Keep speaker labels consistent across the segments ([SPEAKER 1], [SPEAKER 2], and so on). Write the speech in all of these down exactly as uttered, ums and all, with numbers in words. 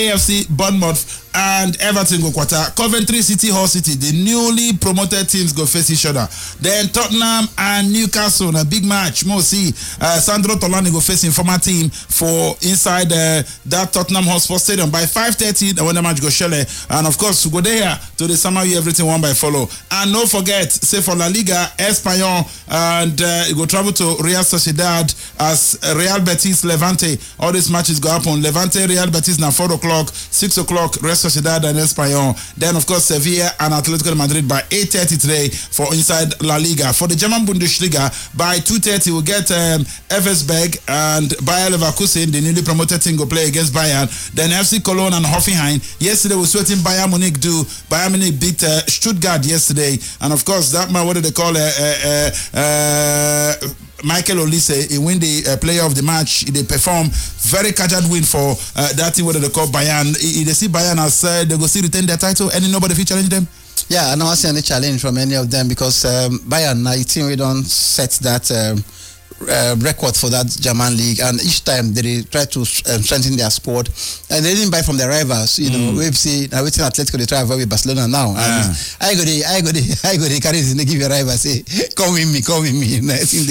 [SPEAKER 1] A F C, Bournemouth, and Everton go quarter. Coventry City, Hull City, the newly promoted teams go face each other. Then Tottenham and Newcastle, a big match. Mo see, uh, Sandro Tolani go face in former team for inside uh, that Tottenham Hotspur Stadium by five thirty. The when the match go shele, and of course we go there to the summer you everything one by follow. And don't forget, say for La Liga, Espanyol, and uh, you go travel to Real Sociedad as Real Betis, Levante. All these matches go happen. Levante, Real Betis now four o'clock, six o'clock. Real Sociedad and Espanyol. Then of course Sevilla and Atletico de Madrid by eight thirty today for inside La Liga. For the German Bundesliga by two thirty we'll get um, Elversberg and Bayer Leverkusen, the newly promoted team, go play against Bayern. Then F C Cologne and Hoffenheim. Yesterday we sweating Bayern Munich do. Bayern Munich beat uh, Stuttgart yesterday, and of course that man, what do they call it? Uh, uh, uh, Michael Olise, he win the uh, player of the match. They perform very casual win for uh, that team. What they call Bayern. He, they see Bayern as uh, they go see retain their title. Any nobody fit challenge them?
[SPEAKER 2] Yeah, I don't see any challenge from any of them because um, Bayern, now, team we don't set that um, uh, record for that German league, and each time they try to um, strengthen their squad, and they didn't buy from their rivals. You know, mm. we've seen now waiting Atletico they try to with Barcelona now. Ah. I go the I go the I go the carry they give your rival say come with me, come with me.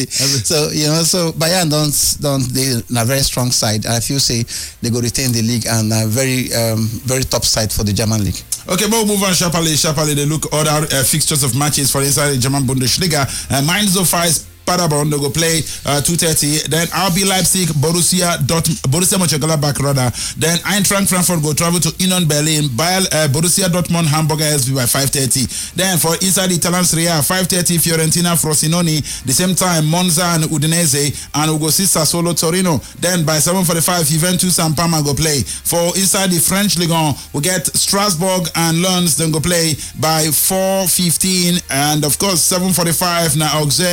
[SPEAKER 2] So you know, so Bayern don't don't they a very strong side. I feel say they go retain the league and a very um, very top side for the German league.
[SPEAKER 1] Okay, but we'll move on sharply. Sharply, they look other uh, fixtures of matches for inside the German Bundesliga. Uh, Mainz oh five Paderborn, they go play uh, two thirty. Then R B Leipzig, Borussia Dortmund, Borussia Mönchengladbach rather. Then Eintracht Frankfurt go travel to Union Berlin. Bayer, uh, Borussia Dortmund, Hamburger S V by five thirty. Then for inside the Italian Serie A, five thirty Fiorentina, Frosinone. The same time Monza and Udinese, and we go see Sassuolo, Torino. Then by seven forty-five Juventus and Parma go play. For inside the French Ligue one, we get Strasbourg and Lens then go play by four fifteen, and of course seven forty-five now Auxerre